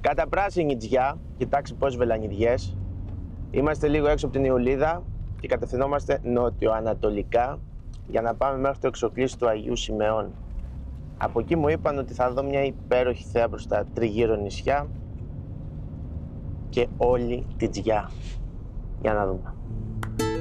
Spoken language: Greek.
Κατά πράσινη τζιά, κοιτάξτε πόσες βελανιδιές. Είμαστε λίγο έξω από την Ιουλίδα και κατευθυνόμαστε νοτιοανατολικά για να πάμε μέχρι το εξοκλήσι του Αγίου Σιμεών. Από εκεί μου είπαν ότι θα δω μια υπέροχη θέα προς τα τριγύρω νησιά και όλη την τζιά. Για να δούμε.